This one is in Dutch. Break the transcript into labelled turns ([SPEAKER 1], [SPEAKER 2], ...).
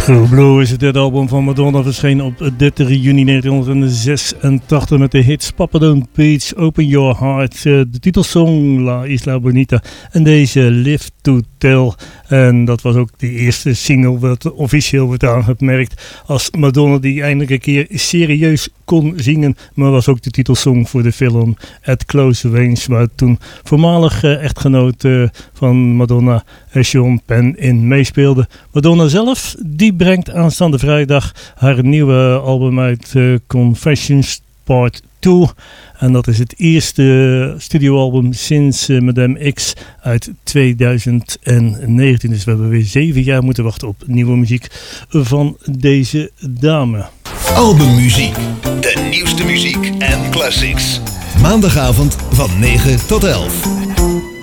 [SPEAKER 1] True Blue is het derde album van Madonna, verscheen op 30 juni 1986 met de hits Papa Don't Preach, Open Your Heart, de titelsong La Isla Bonita en deze Live to Tell. En dat was ook de eerste single wat officieel werd aangemerkt als Madonna die eindelijk een keer serieus kon zingen. Maar was ook de titelsong voor de film At Close Range, waar toen voormalig echtgenoot van Madonna, Sean Penn, in meespeelde. Madonna zelf, die brengt aanstaande vrijdag haar nieuwe album uit, Confessions Part 2. En dat is het eerste studioalbum sinds Madame X uit 2019. Dus we hebben weer 7 jaar moeten wachten op nieuwe muziek van deze dame.
[SPEAKER 2] Albummuziek, de nieuwste muziek en classics. Maandagavond van 9 tot 11.